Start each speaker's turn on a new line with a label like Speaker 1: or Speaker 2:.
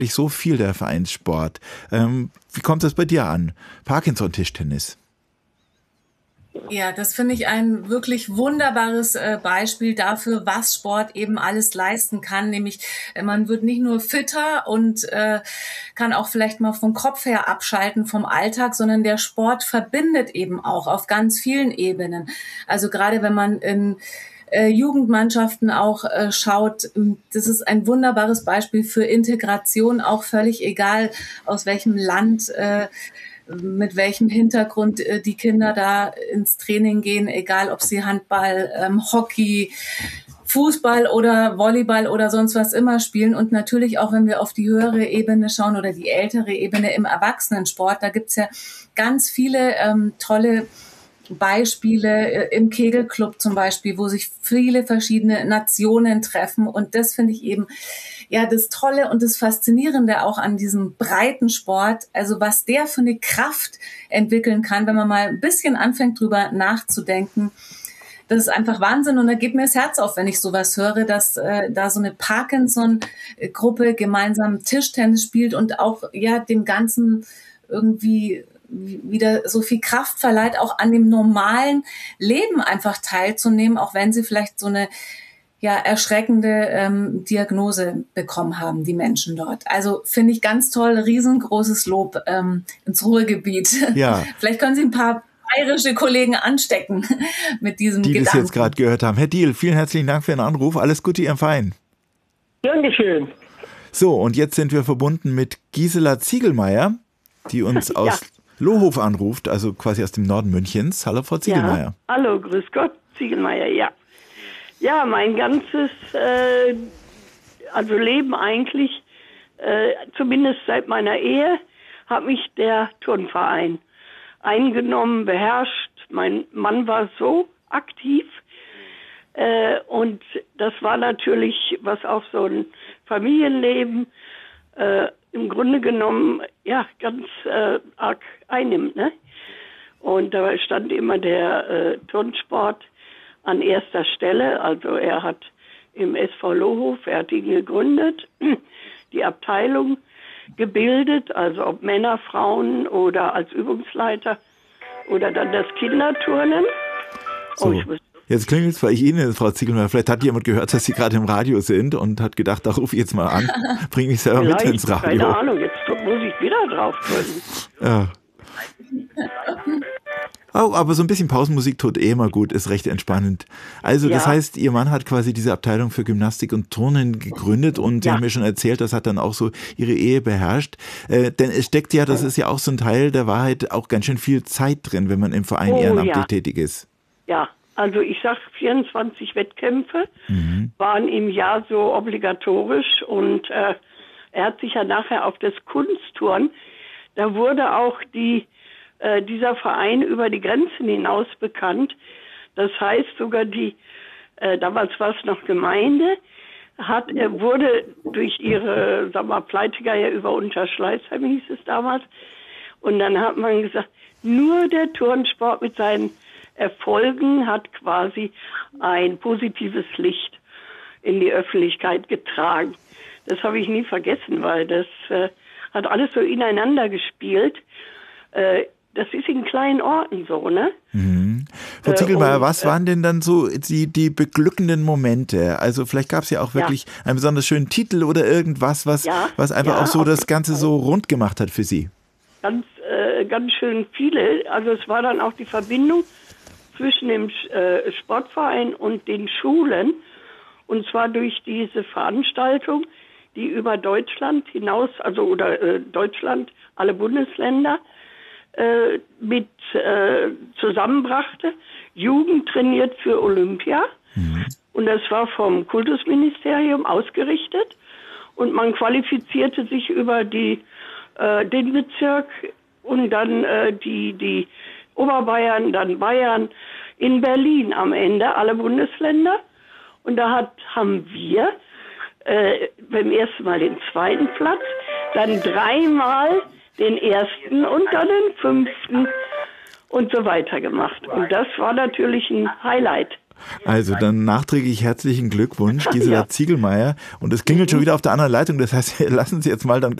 Speaker 1: wirklich so viel, der Vereinssport. Wie kommt das bei dir an? Parkinson-Tischtennis.
Speaker 2: Ja, das finde ich ein wirklich wunderbares Beispiel dafür, was Sport eben alles leisten kann. Nämlich, man wird nicht nur fitter und kann auch vielleicht mal vom Kopf her abschalten vom Alltag, sondern der Sport verbindet eben auch auf ganz vielen Ebenen. Also gerade wenn man in Jugendmannschaften auch schaut, das ist ein wunderbares Beispiel für Integration, auch völlig egal aus welchem Land, mit welchem Hintergrund die Kinder da ins Training gehen, egal ob sie Handball, Hockey, Fußball oder Volleyball oder sonst was immer spielen. Und natürlich auch, wenn wir auf die höhere Ebene schauen oder die ältere Ebene im Erwachsenensport, da gibt's ja ganz viele tolle Beispiele im Kegelclub zum Beispiel, wo sich viele verschiedene Nationen treffen. Und das finde ich eben ja das Tolle und das Faszinierende auch an diesem breiten Sport. Also was der für eine Kraft entwickeln kann, wenn man mal ein bisschen anfängt, drüber nachzudenken. Das ist einfach Wahnsinn. Und da geht mir das Herz auf, wenn ich sowas höre, dass da so eine Parkinson-Gruppe gemeinsam Tischtennis spielt und auch ja dem Ganzen irgendwie wieder so viel Kraft verleiht, auch an dem normalen Leben einfach teilzunehmen, auch wenn sie vielleicht so eine ja erschreckende Diagnose bekommen haben, die Menschen dort. Also finde ich ganz toll, riesengroßes Lob ins Ruhrgebiet.
Speaker 1: Ja.
Speaker 2: Vielleicht können Sie ein paar bayerische Kollegen anstecken mit diesem
Speaker 1: die
Speaker 2: Gedanken.
Speaker 1: Das jetzt gerade gehört haben. Herr Diehl, vielen herzlichen Dank für den Anruf. Alles Gute Ihrem Verein.
Speaker 3: Dankeschön.
Speaker 1: So, und jetzt sind wir verbunden mit Gisela Ziegelmeier, die uns aus Lohof anruft, also quasi aus dem Norden Münchens. Hallo, Frau Ziegelmeier.
Speaker 3: Ja. Hallo, grüß Gott, Ziegelmeier, ja. Ja, mein ganzes Leben eigentlich, zumindest seit meiner Ehe, hat mich der Turnverein eingenommen, beherrscht. Mein Mann war so aktiv und das war natürlich, was auch so ein Familienleben im Grunde genommen ja ganz arg einnimmt, ne? Und da stand immer der Turnsport an erster Stelle. Also er hat im SV Lohof, er hat ihn gegründet, die Abteilung gebildet, also ob Männer, Frauen oder als Übungsleiter oder dann das Kinderturnen.
Speaker 1: So. Jetzt klingelt es bei Ihnen, Frau Ziegelmeier. Vielleicht hat jemand gehört, dass Sie gerade im Radio sind und hat gedacht, da rufe ich jetzt mal an, bringe mich selber mit ins Radio.
Speaker 3: Keine Ahnung, jetzt muss ich wieder drauf drücken.
Speaker 1: Ja. Oh, aber so ein bisschen Pausenmusik tut immer gut, ist recht entspannend. Also das heißt, Ihr Mann hat quasi diese Abteilung für Gymnastik und Turnen gegründet und Sie haben mir schon erzählt, das hat dann auch so Ihre Ehe beherrscht. Denn es steckt ja, das ist ja auch so ein Teil der Wahrheit, auch ganz schön viel Zeit drin, wenn man im Verein ehrenamtlich tätig ist.
Speaker 3: Ja, also ich sag 24 Wettkämpfe waren im Jahr so obligatorisch und er hat sich ja nachher auf das Kunstturnen, da wurde auch dieser Verein über die Grenzen hinaus bekannt. Das heißt sogar damals war es noch Gemeinde, wurde durch ihre, Pleitegeier über Unterschleißheim hieß es damals. Und dann hat man gesagt, nur der Turnsport mit seinen Erfolgen hat quasi ein positives Licht in die Öffentlichkeit getragen. Das habe ich nie vergessen, weil das hat alles so ineinander gespielt. Das ist in kleinen Orten so, ne?
Speaker 1: Frau Ziegelmeier, was waren denn dann so die beglückenden Momente? Also vielleicht gab es ja auch wirklich einen besonders schönen Titel oder irgendwas, was einfach auch so das Ganze so rund gemacht hat für Sie.
Speaker 3: Ganz schön viele. Also es war dann auch die Verbindung zwischen dem Sportverein und den Schulen. Und zwar durch diese Veranstaltung, die über Deutschland hinaus, Deutschland, alle Bundesländer, mit zusammenbrachte. Jugend trainiert für Olympia. Und das war vom Kultusministerium ausgerichtet. Und man qualifizierte sich über den Bezirk und dann die Oberbayern, dann Bayern, in Berlin am Ende, alle Bundesländer. Und da haben wir beim ersten Mal den zweiten Platz, dann dreimal den ersten und dann den fünften und so weiter gemacht. Und das war natürlich ein Highlight.
Speaker 1: Also dann nachträglich herzlichen Glückwunsch, Gisela Ziegelmeier. Und es klingelt schon wieder auf der anderen Leitung. Das heißt, lassen Sie jetzt mal, dann